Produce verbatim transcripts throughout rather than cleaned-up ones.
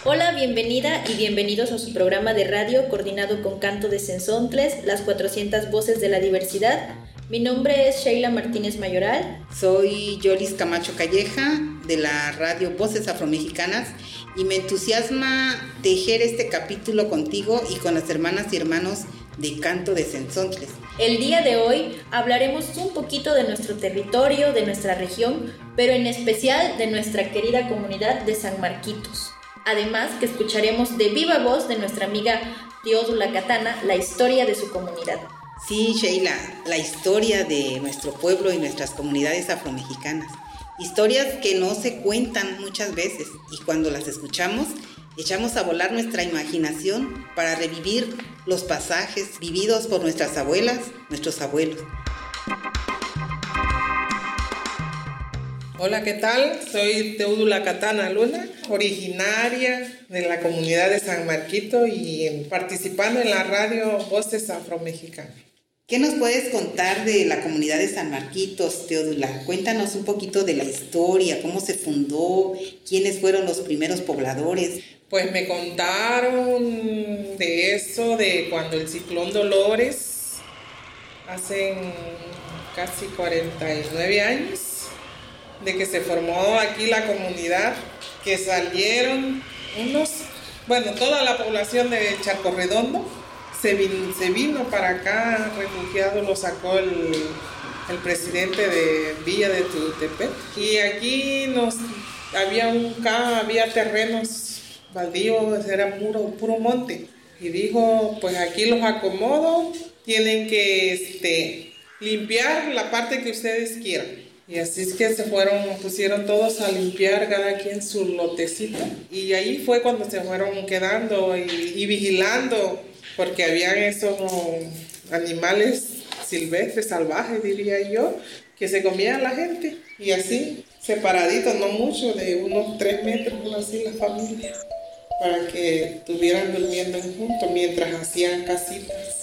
Hola, bienvenida y bienvenidos a su programa de radio coordinado con Canto de Cenzontles, las cuatrocientas voces de la diversidad. Mi nombre es Sheila Martínez Mayoral. Soy Yolis Camacho Calleja de la radio Voces Afromexicanas y me entusiasma tejer este capítulo contigo y con las hermanas y hermanos de Canto de Cenzontles. El día de hoy hablaremos un poquito de nuestro territorio, de nuestra región, pero en especial de nuestra querida comunidad de San Marquitos. Además que escucharemos de viva voz de nuestra amiga Teodula Catana la historia de su comunidad. Sí, Sheila, la historia de nuestro pueblo y nuestras comunidades afromexicanas. Historias que no se cuentan muchas veces y cuando las escuchamos, echamos a volar nuestra imaginación para revivir los pasajes vividos por nuestras abuelas, nuestros abuelos. Hola, ¿qué tal? Soy Teodula Catana Luna, originaria de la comunidad de San Marquito y participando en la radio Voces Afromexicanas. ¿Qué nos puedes contar de la comunidad de San Marquitos, Teodula? Cuéntanos un poquito de la historia, cómo se fundó, quiénes fueron los primeros pobladores. Pues me contaron de eso, de cuando el ciclón Dolores, hace casi cuarenta y nueve años, de que se formó aquí la comunidad, que salieron unos, bueno, toda la población de Charco Redondo se vino, se vino para acá, refugiado, lo sacó el, el presidente de Villa de Tultepec. Y aquí nos, había un había terrenos baldíos, era puro, puro monte. Y dijo, pues aquí los acomodo, tienen que este, limpiar la parte que ustedes quieran. Y así es que se fueron, pusieron todos a limpiar cada quien su lotecito. Y ahí fue cuando se fueron quedando y, y vigilando, porque habían esos animales silvestres, salvajes, diría yo, que se comían la gente. Y así, separaditos, no mucho, de unos tres metros, así la familia, para que estuvieran durmiendo juntos mientras hacían casitas.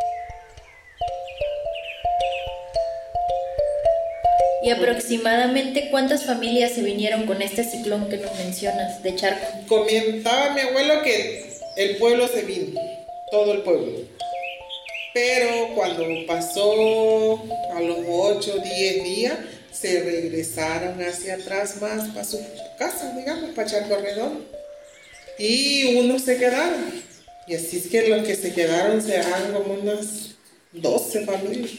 ¿Y aproximadamente cuántas familias se vinieron con este ciclón que nos mencionas de Charco? Comentaba mi abuelo que el pueblo se vino, todo el pueblo. Pero cuando pasó a los ocho o diez días, se regresaron hacia atrás más para su casa, digamos, para Charco Redondo. Y unos se quedaron. Y así es que los que se quedaron serán como unas doce familias.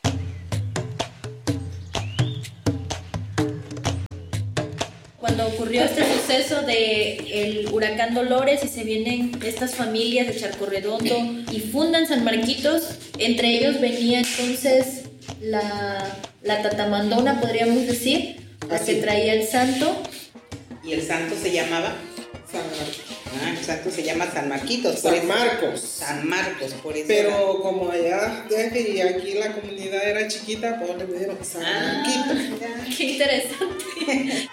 Cuando ocurrió este suceso del huracán Dolores y se vienen estas familias de Charco Redondo y fundan San Marquitos, entre ellos venía entonces la, la tatamandona, podríamos decir, la que traía el santo. ¿Y el santo se llamaba? San Marcos. Ah, el santo se llama San Marquitos. San Marcos. San Marcos, por eso. Pero era. como allá, y aquí la comunidad era chiquita, pues le pusieron San Ah, Marquitos. ¡Qué interesante!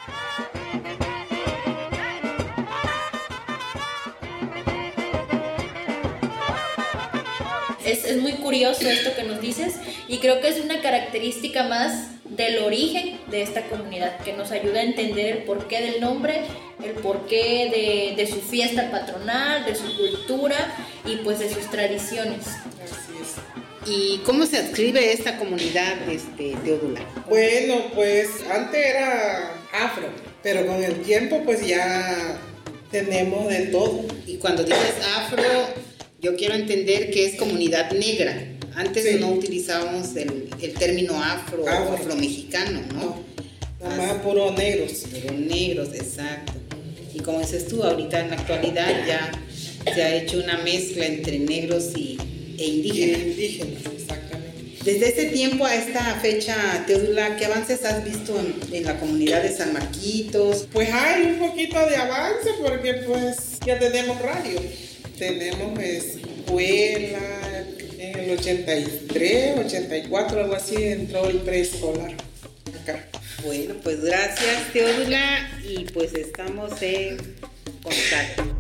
Es, es muy curioso esto que nos dices y creo que es una característica más del origen de esta comunidad que nos ayuda a entender el porqué del nombre, el porqué de, de su fiesta patronal, de su cultura y pues de sus tradiciones. Así es. ¿Y cómo se adscribe esta comunidad, este, Teodula? Bueno, pues antes era afro, pero con el tiempo pues ya tenemos de todo. Y cuando dices afro, yo quiero entender que es comunidad negra. Antes sí. No utilizábamos el, el término afro, ah, bueno. afromexicano, ¿no? no Nada más puros negros. Puros negros, exacto. Y como dices tú, ahorita en la actualidad ya se ha hecho una mezcla entre negros y, e indígenas. Y indígenas, exactamente. Desde ese tiempo a esta fecha, Teodula, ¿qué avances has visto en, en la comunidad de San Marquitos? Pues hay un poquito de avance porque pues ya tenemos radio. Tenemos escuela, en el ochenta y tres, ochenta y cuatro, algo así, entró el preescolar acá. Bueno, pues gracias, Teodula, y pues estamos en contacto.